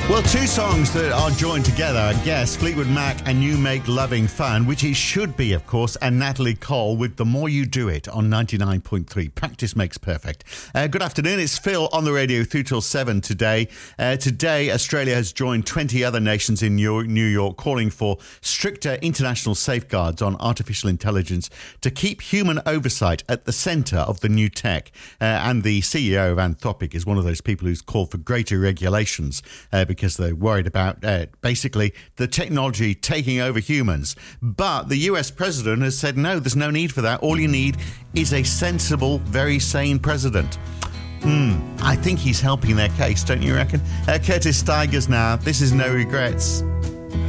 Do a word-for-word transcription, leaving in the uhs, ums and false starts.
Well, two songs that are joined together, I guess, Fleetwood Mac and You Make Loving Fun, which it should be, of course, and Natalie Cole with The More You Do It on ninety-nine point three. Practice makes perfect. Uh, good afternoon, it's Phil on the radio through till seven today. Uh, today, Australia has joined twenty other nations in New York calling for stricter international safeguards on artificial intelligence to keep human oversight at the centre of the new tech. Uh, and the C E O of Anthropic is one of those people who's called for greater regulations uh, because they're worried about uh, basically the technology taking over humans. But the U S president has said, no, there's no need for that. All you need is a sensible, very sane president. Hmm, I think he's helping their case, don't you reckon? Uh, Curtis Stigers now. This is No Regrets.